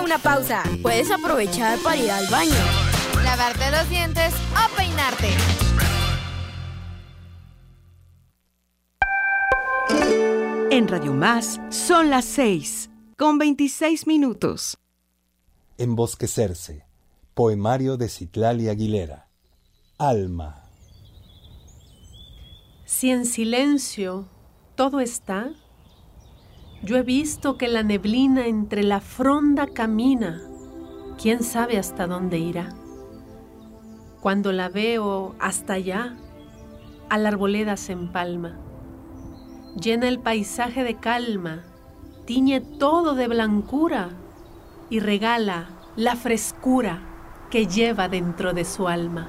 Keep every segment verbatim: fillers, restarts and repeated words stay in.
una pausa. Puedes aprovechar para ir al baño, lavarte los dientes o peinarte. En Radio Más son las seis, con veintiséis minutos. Embosquecerse. Poemario de Citlali Aguilera. Alma. Si en silencio todo está, yo he visto que la neblina entre la fronda camina, quién sabe hasta dónde irá. Cuando la veo hasta allá, a la arboleda se empalma, llena el paisaje de calma, tiñe todo de blancura y regala la frescura que lleva dentro de su alma.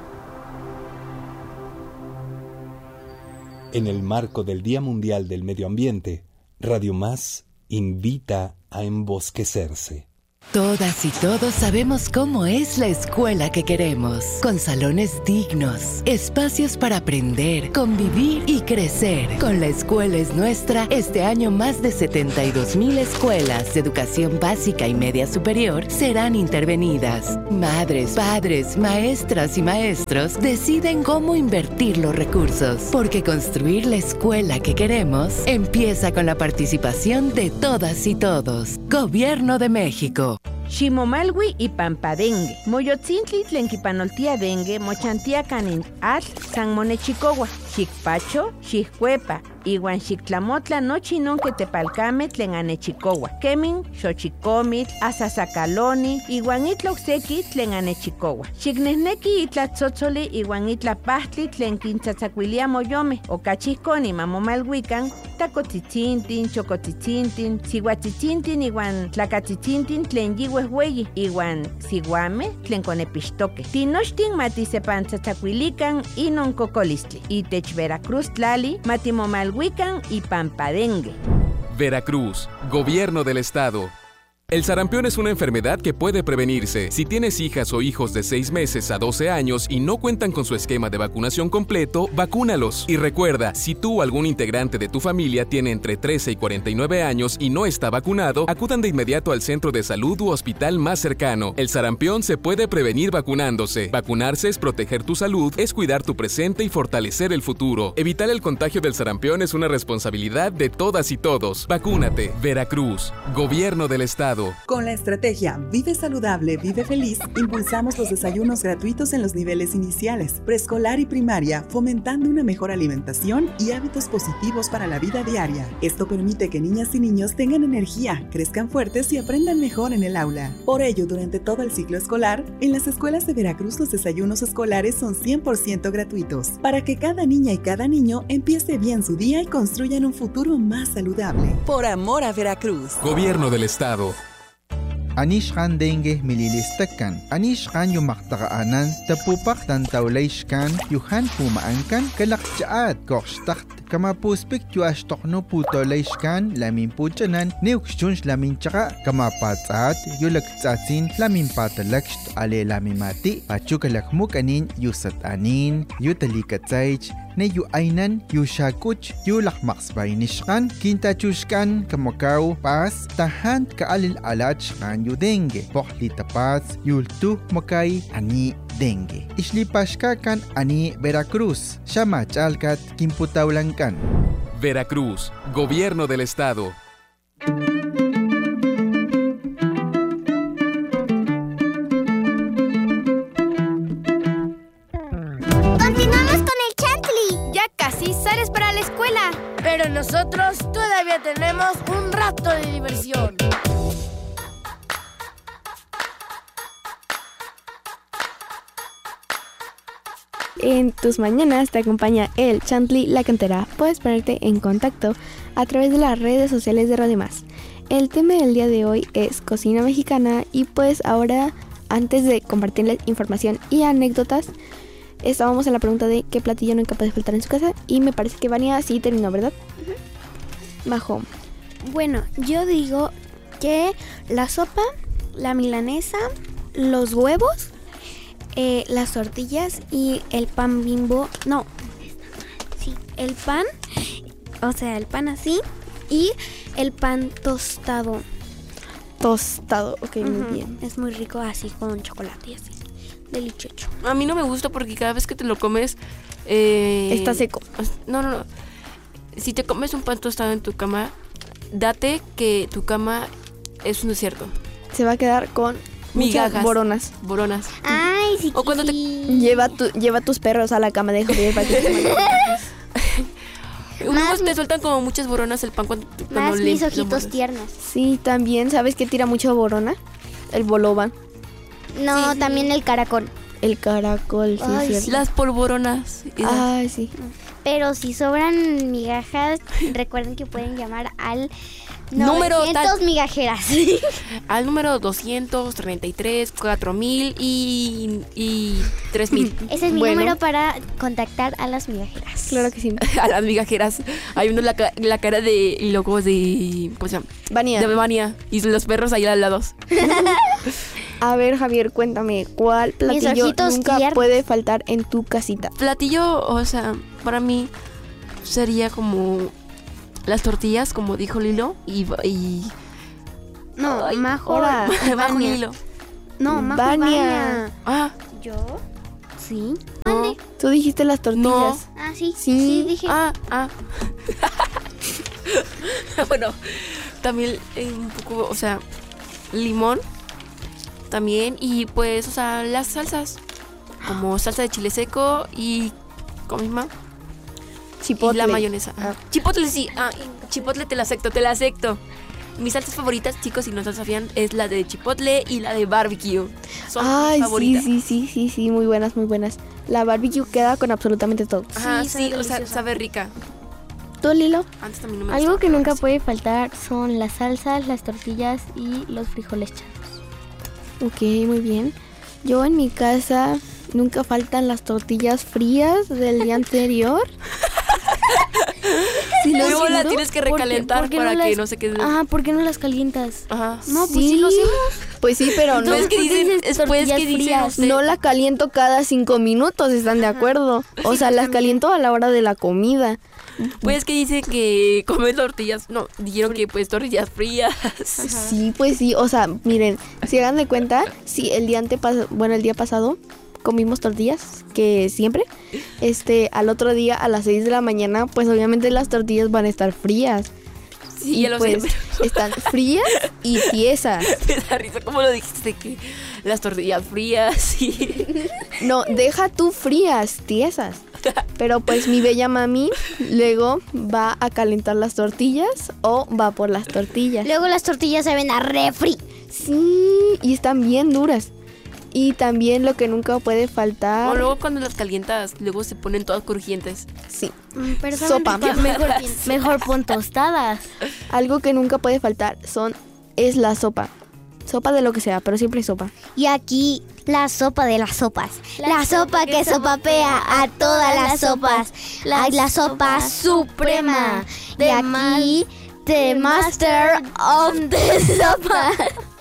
En el marco del Día Mundial del Medio Ambiente, Radio Más invita a embosquecerse. Todas y todos sabemos cómo es la escuela que queremos, con salones dignos, espacios para aprender, convivir y crecer. Con La Escuela es Nuestra, este año más de setenta y dos mil escuelas de educación básica y media superior serán intervenidas. Madres, padres, maestras y maestros deciden cómo invertir los recursos, porque construir la escuela que queremos empieza con la participación de todas y todos. Gobierno de México. Ximomalwi y Pampadengue. Moyotzintli tlenquipanoltia dengue, mochantia canin al San Monechicohua. Xicpacho, xiccuepa, iwan xictlamotla nochi non que tepalcame tlen anechicohua. Kemin, xochicomitl, asasacaloni, iwan itla ocseki tlen anechicohua. Xicnehneki itla tzotzoli iwan itla pahtli tlen quintzatzacuilia moyome. Ocachihconi mamomalhuican, tacotzitzintin, chocotzitzintin, sihuatzitzintin iwan tlacatzitzintin tlen yihuehueyi, iwan siguame tlen conepixtoque. Tinochtin matisepantzatzacuilican inon cocolistli. Itech Veracruz tlali, matimomalhuican y Pampadengue. Veracruz, Gobierno del Estado. El sarampión es una enfermedad que puede prevenirse. Si tienes hijas o hijos de seis meses a doce años y no cuentan con su esquema de vacunación completo, vacúnalos. Y recuerda, si tú o algún integrante de tu familia tiene entre trece y cuarenta y nueve años y no está vacunado, acudan de inmediato al centro de salud u hospital más cercano. El sarampión se puede prevenir vacunándose. Vacunarse es proteger tu salud, es cuidar tu presente y fortalecer el futuro. Evitar el contagio del sarampión es una responsabilidad de todas y todos. Vacúnate. Veracruz, Gobierno del Estado. Con la estrategia Vive Saludable, Vive Feliz, impulsamos los desayunos gratuitos en los niveles iniciales, preescolar y primaria, fomentando una mejor alimentación y hábitos positivos para la vida diaria. Esto permite que niñas y niños tengan energía, crezcan fuertes y aprendan mejor en el aula. Por ello, durante todo el ciclo escolar, en las escuelas de Veracruz los desayunos escolares son cien por ciento gratuitos, para que cada niña y cada niño empiece bien su día y construyan un futuro más saludable. Por amor a Veracruz. Gobierno del Estado. Anishkan dengue mililistakan. Anishkan yumaktaanan tapupak tantawlayshkan yuhan pumaankan kalakchaat kokshtakt kamapuspik yuashtokno putolayshkan lamin puchanan neukshunsh lamin chaka kamapatsaat yulaktsatsin lamin patalaksht ale lamimati pachukalakmukanin yusatanin yutalikatsaych ne yu ainan yu shakuch yu lakmaksbainishkan kintachushkan kamakaw pas tahan kaalil alachkan yu dengue pohli tapas yultu makay ani dengue islipashkakan ani Veracruz shamachalkat kimputawlankan. Veracruz, Gobierno del Estado. Sales para la escuela, pero nosotros todavía tenemos un rato de diversión. En tus mañanas te acompaña el Chantli La Cantera. Puedes ponerte en contacto a través de las redes sociales de Radio Más. El tema del día de hoy es cocina mexicana y pues ahora, antes de compartirles información y anécdotas, estábamos en la pregunta de qué platillo no es capaz de faltar en su casa y me parece que Vania sí terminó, ¿verdad? Uh-huh. Majo. Bueno, yo digo que la sopa, la milanesa, los huevos, eh, las tortillas y el pan Bimbo. No, sí, el pan, o sea, el pan así y el pan tostado. Tostado, ok, Ujú. muy bien. Es muy rico así con chocolate y así. Delicioso. A mí no me gusta porque cada vez que te lo comes... Eh, Está seco. No, no, no. Si te comes un pan tostado en tu cama, date que tu cama es un desierto. Se va a quedar con muchas Migajas. boronas. Boronas. Ay, sí. O cuando te... Lleva, tu, lleva tus perros a la cama de Javier para que se coman. Luego te sueltan como muchas boronas el pan cuando, cuando Más le- mis lo ojitos muerdes. tiernos. Sí, también, ¿sabes qué tira mucho borona? El boloban. No, también el caracol. El caracol, sí, Ay, cierto. sí. Las polvoronas. Ay, sí. Pero si sobran migajas, recuerden que pueden llamar al Número novecientos tal- migajeras. Al número doscientos treinta y tres, cuatro mil y, y tres mil. Ese es mi Bueno. número para contactar a las migajeras. Claro que sí. A las migajeras. Hay uno la, ca- la cara de locos de... ¿Cómo se llama? Vania. De Vania. Y los perros ahí al lado. A ver, Javier, cuéntame, ¿cuál platillo ojitos nunca tiernos. puede faltar en tu casita? Platillo, o sea, para mí sería como las tortillas, como dijo Lilo. Y... y No, Ay, Majo. ahora, y Majo y Vania. Lilo. No, Majo y Vania. Vania. Ah, ¿Yo? Sí. no. Tú dijiste las tortillas. Ah, sí. Sí. Sí, dije. Ah, ah. Bueno, también eh, un poco, o sea, limón también. Y pues, o sea, las salsas. Como salsa de chile seco y... ¿Cómo se llama? Chipotle. Y la mayonesa. Ah. Chipotle, sí. Ah, y chipotle te la acepto, te la acepto. Mis salsas favoritas, chicos, si no se sabían, es la de chipotle y la de barbecue. Son Ay, mis favoritas. sí, sí, sí, sí, sí, muy buenas, muy buenas. La barbecue queda con absolutamente todo. Ajá, Sí, sí, sabe o sea, deliciosa. sabe rica. ¿Tú, Lilo? Antes también no me Algo gustaba, que pero nunca ahora sí. puede faltar son las salsas, las tortillas y los frijoles chatos. Ok, muy bien. Yo en mi casa nunca faltan las tortillas frías del día anterior. Sí, lo Luego la siento. tienes que ¿Por qué- recalentar por qué para no que las- no se quede. Ajá, ¿por qué no las calientas? Ajá. No, pues sí lo hacemos. Pues sí, pero no, Pues que dicen, dices después tortillas que dicen frías? ustedes- no la caliento cada cinco minutos, ¿están de acuerdo? O sea, las caliento a la hora de la comida. Pues que dicen que comen tortillas. No, dijeron que pues tortillas frías. Sí, pues sí, o sea, miren, si hagan de cuenta, sí, el día antepasado, bueno, el día pasado comimos tortillas, que siempre, este, al otro día a las seis de la mañana, pues obviamente las tortillas van a estar frías. Sí, y ya lo sé, pues están frías y tiesas. Me da risa cómo lo dijiste que las tortillas frías y... No, deja tú frías, tiesas. Pero pues mi bella mami luego va a calentar las tortillas o va por las tortillas. Luego las tortillas se ven a refri. Sí, y están bien duras. Y también lo que nunca puede faltar. O luego cuando las calientas, luego se ponen todas crujientes. Sí. Mm, pero saben Sopa. ricas. Mejor, mejor pon tostadas. Algo que nunca puede faltar son es la sopa. Sopa de lo que sea, pero siempre hay sopa. Y aquí la sopa de las sopas. La, sopa que sopapea a todas las sopas. La, la sopa suprema. Y aquí, The Master of the Sopa.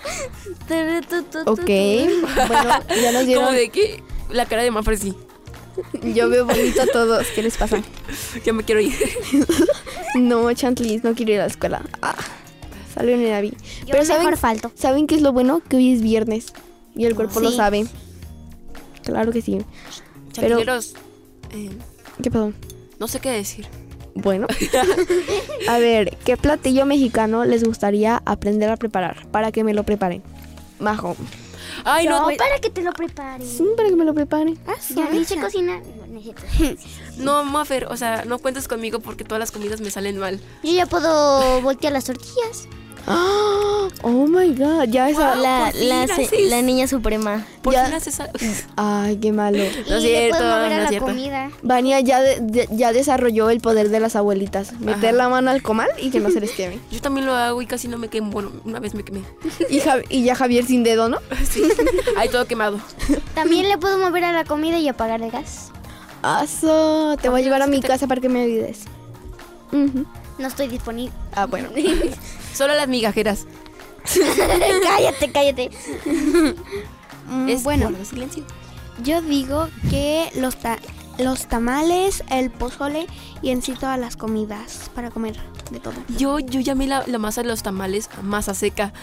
Ok. Bueno, ya nos Como dieron. de que la cara de Mafre sí. Yo veo bonito a todos. ¿Qué les pasa? Ya me quiero ir. No, Chantlis, no quiero ir a la escuela. Ah, salió en Navi. Yo mejor falto. ¿Saben qué es lo bueno? Que hoy es viernes. Y el cuerpo lo Sí. sabe. Claro que sí. Pero, Chantileros, eh, ¿qué pasó? no sé qué decir. Bueno. A ver, ¿qué platillo mexicano les gustaría aprender a preparar? Para que me lo preparen. Majo. Ay, no, No, pues- para que te lo preparen. Sí, para que me lo preparen. Ah, sí, ya ni sé cocinar. No, no es cierto. no, Mafer, o sea, no cuentes conmigo porque todas las comidas me salen mal. Yo ya puedo voltear las tortillas. Oh my god, ya esa. Wow. La, por fin la, se- haces. la niña suprema. Por Ya- fin haces algo. Ay, qué malo. No y es le cierto, puedo mover no a es la cierto. comida. Vania ya, de- de- ya desarrolló el poder de las abuelitas. Meter Ajá. la mano al comal y que no se les queme. Yo también lo hago y casi no me quemo. Bueno, una vez me quemé. Y, Ja- y ya Javier sin dedo, ¿no? Sí. Ahí todo quemado. También le puedo mover a la comida y apagar el gas. Aso, te voy a llevar a mi te- casa para que me ayudes. Ujú. No estoy disponible. Ah, bueno. Solo las migajeras. cállate, cállate. Mm, Es bueno, guarda silencio. yo digo que los, ta- los tamales, el pozole y en sí todas las comidas para comer de todo. Yo, yo llamé la, la masa de los tamales masa seca.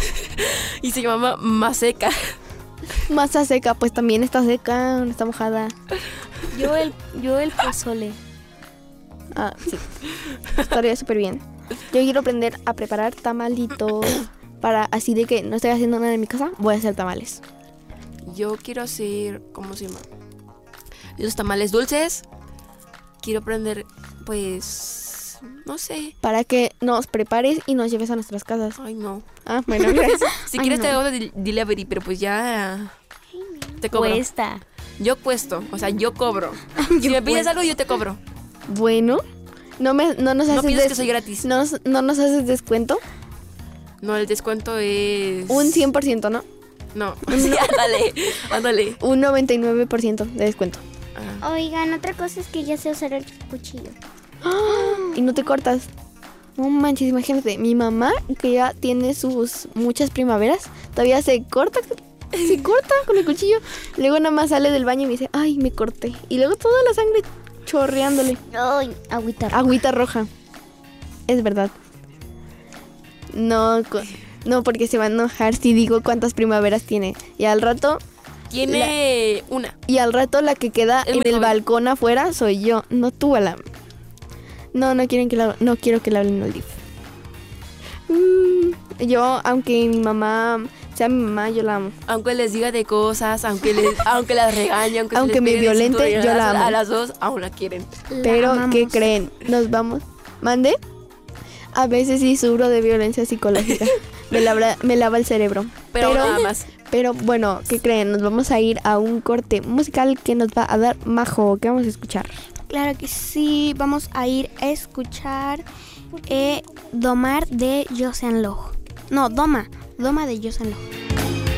y se llama Maseca. Masa seca, pues también está seca, está mojada. Yo el, yo el pozole. Ah, sí. Estaría súper bien. Yo quiero aprender a preparar tamalitos para así de que no estoy haciendo nada en mi casa, voy a hacer tamales. Yo quiero hacer, ¿cómo se llama? Los tamales dulces. Quiero aprender, pues, no sé. Para que nos prepares y nos lleves a nuestras casas. Ay, no. Ah, bueno, gracias. Si Ay, quieres no. te hago de delivery, pero pues ya te cobro. Cuesta. Yo cuesto, o sea, yo cobro. Si me pides algo, yo te cobro. Bueno, no me no nos No haces pides des- que soy gratis. No, no nos haces descuento. No, el descuento es... Un cien por ciento, ¿no? No, sí, ándale, ándale. Un noventa y nueve por ciento de descuento. Oigan, otra cosa es que ya sé usar el cuchillo. Y no te cortas. No manches, imagínate, mi mamá, que ya tiene sus muchas primaveras, todavía se corta, se corta con el cuchillo. Luego nada más sale del baño y me dice, ay, me corté. Y luego toda la sangre chorreándole. Ay, agüita roja. Agüita roja. Es verdad. No, co- no, porque se va a enojar si digo cuántas primaveras tiene. Y al rato... Tiene la, una. Y al rato la que queda es en el joven. balcón afuera soy yo. No tú, Alam. No, no quieren que la, no quiero que le hablen al D I F. Mm, yo, aunque mi mamá sea mi mamá, yo la amo. Aunque les diga de cosas, aunque les, aunque las regañe, aunque, Aunque les me pegue de violente, cinturón, yo la a, amo. a las dos aún la quieren. Pero, amamos. ¿qué creen? Nos vamos. ¿Mande? A veces sí sufro de violencia psicológica. me, lava, me lava el cerebro. Pero, nada más. Pero bueno, ¿qué creen? Nos vamos a ir a un corte musical que nos va a dar Majo. ¿Qué vamos a escuchar? Claro que sí, vamos a ir a escuchar eh, Domar de Josean Loh. No, Doma, Doma de Josean Loh.